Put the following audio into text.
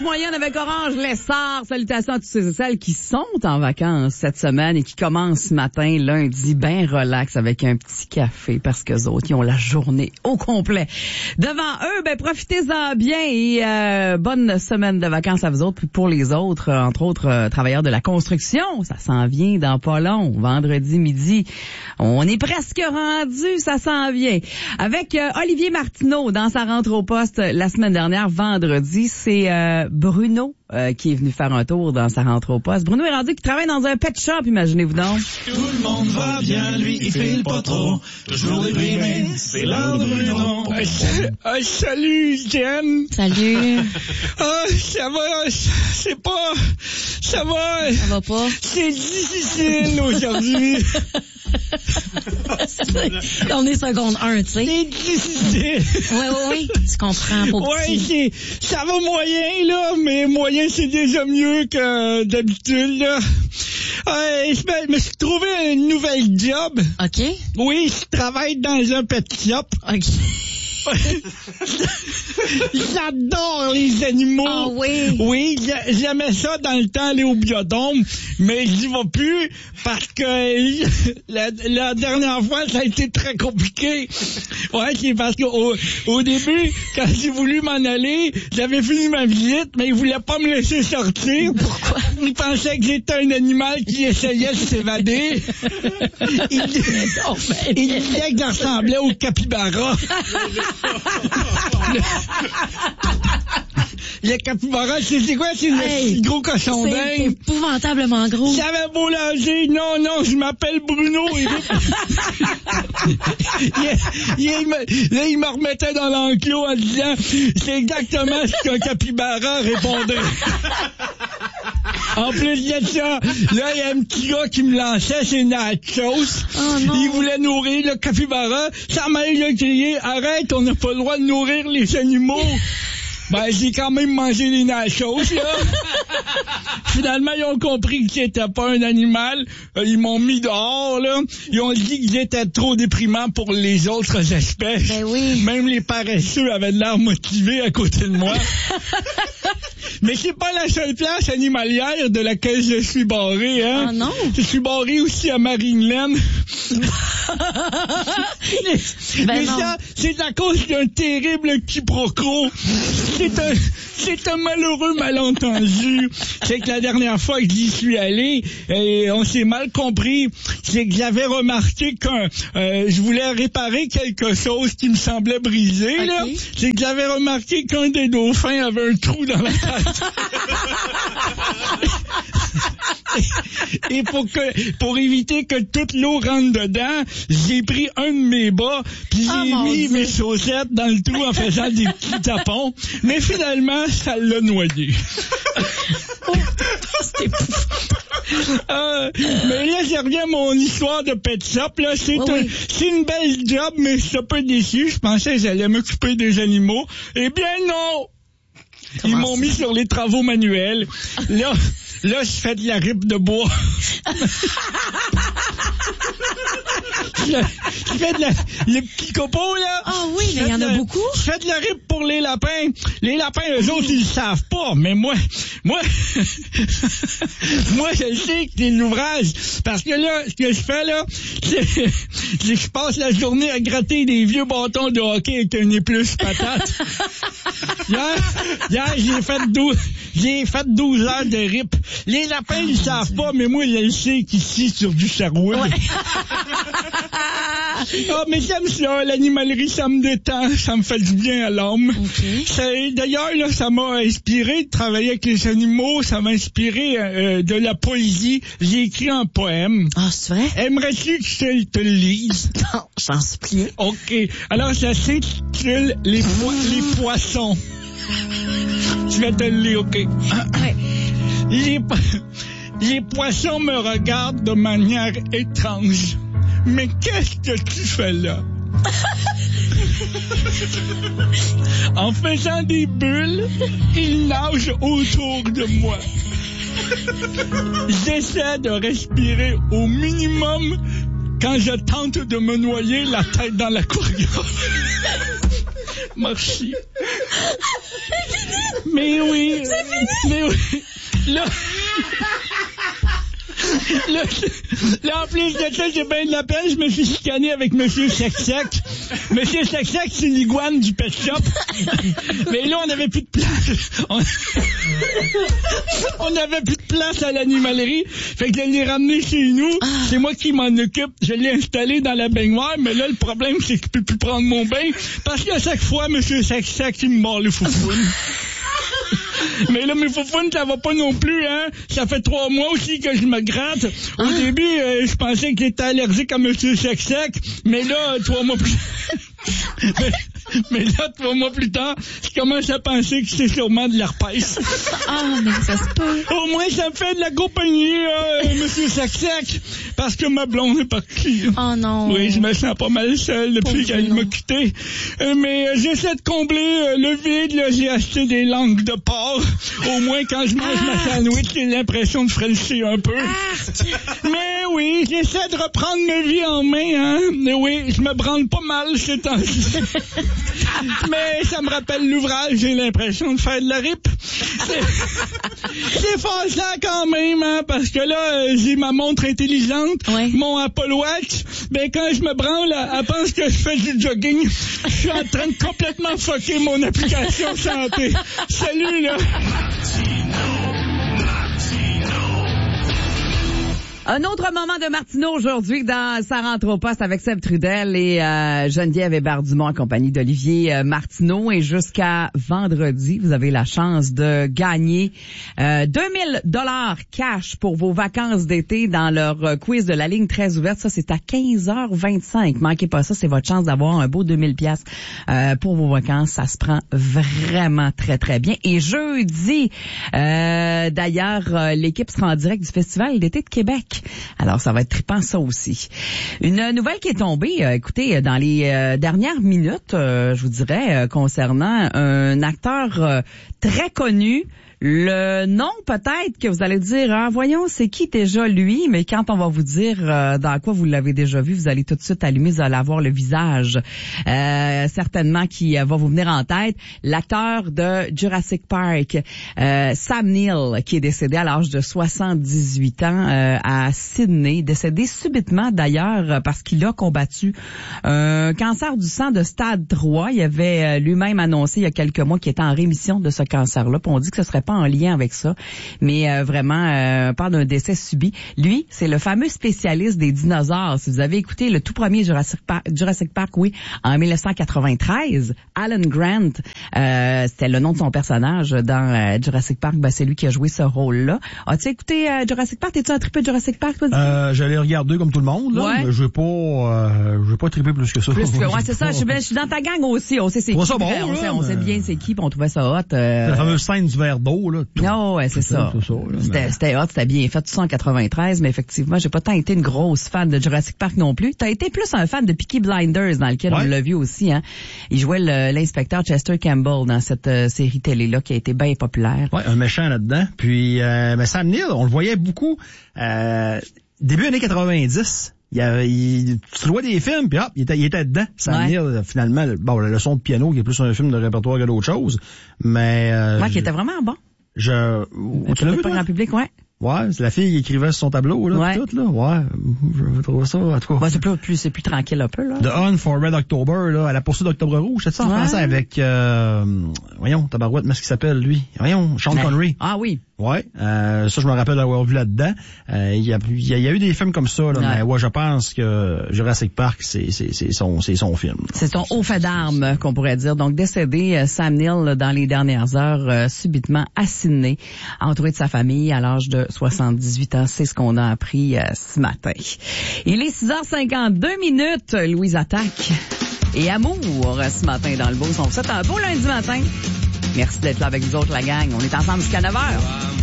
moyenne avec Orange Lessard. Salutations à tous ceux et celles qui sont en vacances cette semaine et qui commencent ce matin, lundi, bien relax avec un petit café parce qu'eux autres, ils ont la journée au complet. Devant eux, profitez-en bien et bonne semaine de vacances à vous autres. Puis pour les autres, entre autres, travailleurs de la construction, ça s'en vient dans pas long. Vendredi midi, on est presque rendu, ça s'en vient. Avec Olivier Martineau dans sa rentre au poste la semaine dernière, vendredi, c'est Bruno qui est venu faire un tour dans sa rentre au poste. Bruno est rendu qui travaille dans un pet shop, imaginez-vous donc. Tout le monde va bien, lui, il file pas trop. Toujours déprimé, c'est l'heure de Bruno. Salut, Jen. Salut. Ça va, c'est pas... Ça va. Ça va pas. C'est difficile aujourd'hui. On est seconde 1, tu sais. C'est difficile. Oui. Tu comprends, pauvre petit. Ça va moyen, là, mais moyen, c'est déjà mieux que d'habitude, là. Je me suis trouvé une nouvelle job. OK. Oui, je travaille dans un pet shop. OK. J'adore les animaux. Ah oui? Oui, j'aimais ça dans le temps, aller au biodôme, mais j'y vais plus parce que la dernière fois, ça a été très compliqué. Ouais, c'est parce qu'au début, quand j'ai voulu m'en aller, j'avais fini ma visite, mais ils voulaient pas me laisser sortir. Pourquoi? Ils pensaient que j'étais un animal qui essayait de s'évader. Ils disaient que je ressemblais au capybara. Le capybara, c'est quoi? C'est le gros cochon d'Inde. C'est épouvantablement gros. J'avais beau l'âger. Non, je m'appelle Bruno. Il me remettait dans l'enclos en disant c'est exactement ce qu'un capybara répondait. En plus de ça, là, il y a un petit gars qui me lançait ses nachos. Oh non. Il voulait nourrir le capybara. Sa mère, il a crié, arrête, on n'a pas le droit de nourrir les animaux. J'ai quand même mangé les nachos, là. Finalement, ils ont compris que j'étais pas un animal. Ils m'ont mis dehors, là. Ils ont dit que j'étais trop déprimant pour les autres espèces. Ben oui. Même les paresseux avaient de l'air motivés à côté de moi. Mais c'est pas la seule place animalière de laquelle je suis barré, hein. Ah non? Je suis barré aussi à Marineland. Mais non. ça, c'est à cause d'un terrible quiproquo. C'est un malheureux malentendu. C'est que la dernière fois que j'y suis allé, on s'est mal compris. C'est que j'avais remarqué que je voulais réparer quelque chose qui me semblait brisé, okay. là. C'est que j'avais remarqué qu'un des dauphins avait un trou dans la tête. Et pour éviter que toute l'eau rentre dedans, j'ai pris un de mes bas, puis j'ai mis mes chaussettes dans le trou en faisant des petits tapons. Mais finalement, ça l'a noyé. Mais là, je reviens à mon histoire de pet shop. Là, c'est une belle job, mais je suis un peu déçu. Je pensais que j'allais m'occuper des animaux. Eh bien non! Ils m'ont mis sur les travaux manuels. Là, je fais de la ripe de bois. Je fais les petits copeaux, là. Ah oui, mais il y en a beaucoup. Je fais de la ripe pour les lapins. Les lapins, eux autres, ils le savent pas. Mais moi, je sais que c'est l'ouvrage. Parce que là, ce que je fais, là, c'est je passe la journée à gratter des vieux bâtons de hockey avec un épluche patate. Hier, j'ai fait 12 heures de rip. Les lapins, ils savent pas, mais moi, je le sais qu'ici, sur du Sherwood. Ouais. Mais j'aime ça, l'animalerie, ça me détend, ça me fait du bien à l'âme. Okay. D'ailleurs, là, ça m'a inspiré de travailler avec les animaux, ça m'a inspiré de la poésie. J'ai écrit un poème. Ah, c'est vrai? Aimerais-tu que je te le lise? Non, j'en supplie. OK. Alors, ça s'intitule Les poissons. Je vais te le lire, OK? Ouais. Les poissons me regardent de manière étrange. Mais qu'est-ce que tu fais là? En faisant des bulles, ils nagent autour de moi. J'essaie de respirer au minimum quand je tente de me noyer la tête dans la courgioche. Merci. Mais oui. Mais oui. Là, en plus de ça, j'ai bien de la peine, je me suis chicané avec Monsieur Sec-Sec. Monsieur Sec-Sec, c'est l'iguane du pet shop. Mais là, on n'avait plus de place. On n'avait plus de place à l'animalerie. Fait que je l'ai ramené chez nous. C'est moi qui m'en occupe. Je l'ai installé dans la baignoire. Mais là, le problème, c'est que je peux plus prendre mon bain. Parce qu'à chaque fois, Monsieur Sec-Sec, il me mord le foufounes. Mais là, mes foufounes, ça va pas non plus, hein. Ça fait 3 mois aussi que je me gratte. Au début, je pensais que j'étais allergique à Monsieur Sec-Sec. Mais là, 3 mois plus... mais là, 3 mois plus tard, je commence à penser que c'est sûrement de l'herpès. Ah, mais ça se peut. Au moins, ça me fait de la compagnie, Monsieur Sec-Sec, parce que ma blonde est partie. Oh non. Oui, je me sens pas mal seul depuis qu'elle m'a quitté. Mais j'essaie de combler le vide, là. J'ai acheté des langues de porc. Au moins, quand je mange ma sandwich, j'ai l'impression de frencher un peu. Mais oui, j'essaie de reprendre ma vie en main, hein. Mais oui, je me branle pas mal ces temps-ci. Mais ça me rappelle l'ouvrage, j'ai l'impression de faire de la rip. C'est fâchant quand même, hein, parce que là, j'ai ma montre intelligente, mon Apple Watch. Ben, quand je me branle, elle pense que je fais du jogging. Je suis en train de complètement fucker mon application santé. Salut, là! Un autre moment de Martineau aujourd'hui dans Ça rentre au poste avec Seb Trudel et Geneviève Hébert-Dumont en compagnie d'Olivier Martineau. Et jusqu'à vendredi, vous avez la chance de gagner 2000 $ cash pour vos vacances d'été dans leur quiz de la ligne très ouverte. Ça, c'est à 15h25. Manquez pas ça, c'est votre chance d'avoir un beau 2000 pièces pour vos vacances. Ça se prend vraiment très, très bien. Et jeudi, d'ailleurs, l'équipe sera en direct du Festival d'été de Québec. Alors, ça va être trippant, ça aussi. Une nouvelle qui est tombée, écoutez, dans les dernières minutes, je vous dirais, concernant un acteur très connu. Le nom, peut-être, que vous allez dire, ah, voyons, c'est qui déjà lui? Mais quand on va vous dire dans quoi vous l'avez déjà vu, vous allez tout de suite allumer, vous allez avoir le visage certainement qui va vous venir en tête. L'acteur de Jurassic Park, Sam Neill, qui est décédé à l'âge de 78 ans à Sydney, décédé subitement d'ailleurs parce qu'il a combattu un cancer du sang de stade 3. Il avait lui-même annoncé il y a quelques mois qu'il était en rémission de ce cancer-là. Puis on dit que ce serait pas en lien avec ça, mais vraiment, on parle d'un décès subi. Lui, c'est le fameux spécialiste des dinosaures. Si vous avez écouté le tout premier Jurassic Park, oui, en 1993, Alan Grant, c'était le nom de son personnage dans Jurassic Park. Ben, c'est lui qui a joué ce rôle-là. As-tu écouté Jurassic Park? T'es-tu un trippé de Jurassic Park, toi? J'allais regarder comme tout le monde, là, mais je vais pas tripper plus que ça. Plus que, ouais, c'est ça. Je suis dans ta gang aussi. On sait c'est qui. On sait bien c'est qui, puis on trouvait ça hot. La fameuse scène du verre d'eau, là. Non, ouais, c'est ça. C'était hot, c'était bien fait, tout ça en 93, mais effectivement, j'ai pas tant été une grosse fan de Jurassic Park non plus. T'as été plus un fan de Peaky Blinders, dans lequel on l'a vu aussi, hein. Il jouait l'inspecteur Chester Campbell dans cette série télé-là qui a été bien populaire. Ouais, un méchant là-dedans. Puis, mais Sam Neill, on le voyait beaucoup, début années 90. Tu le vois des films, puis hop, il était dedans. Sam Neill, finalement, bon, la leçon de piano, qui est plus un film de répertoire que d'autres choses, mais... qui était vraiment bon. Tu l'as vu, pas grand public, ouais. Ouais, c'est la fille qui écrivait sur son tableau, là, tout, là. Ouais, je trouve ça, en tout cas. Ouais, c'est plus tranquille un peu, là. The Hunt for Red October, là, à la poursuite d'Octobre Rouge, c'est ça en français avec, voyons, tabarouette, mais ce qu'il s'appelle, lui. Voyons, Sean Connery. Ah oui. Ouais, ça je me rappelle d'avoir vu là-dedans. Il y a eu des films comme ça, là, mais ouais, je pense que Jurassic Park, c'est son film. C'est son haut fait d'armes, qu'on pourrait dire. Donc décédé, Sam Neill, dans les dernières heures, subitement à Sydney, entouré de sa famille à l'âge de 78 ans. C'est ce qu'on a appris ce matin. Il est 6h52, Louise Attaque et Amour ce matin dans le beau. On vous souhaite un beau lundi matin. Merci d'être là avec nous autres, la gang. On est ensemble jusqu'à 9h.